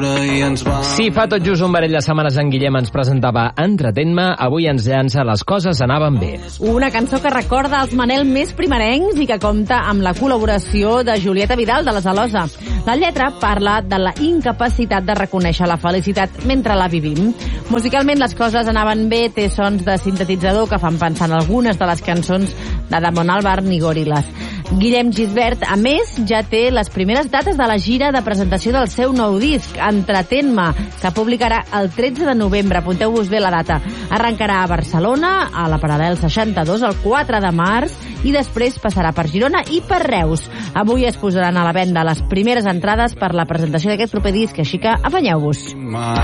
Si fa tot just un parell de setmanes en Guillem ens presentava Entretén-me, avui ens llança Les coses anaven bé. Una cançó que recorda els Manel més primerencs i que compta amb la col·laboració de Julieta Vidal, de la Zalosa. La lletra parla de la incapacitat de reconèixer la felicitat mentre la vivim. Musicalment, Les coses anaven bé té sons de sintetitzador que fan pensar en algunes de les cançons de Damon Albarn i Gorillaz. Guillem Gisbert, a més, ja té les primeres dates de la gira de presentació del seu nou disc, Entretén-me, que publicarà el 13 de novembre. Apunteu-vos bé la data. Arrencarà a Barcelona, a la Paral·lel 62, el 4 de març, i després passarà per Girona i per Reus. Avui es posaran a la venda les primeres entrades per la presentació d'aquest proper disc, així que afanyeu-vos.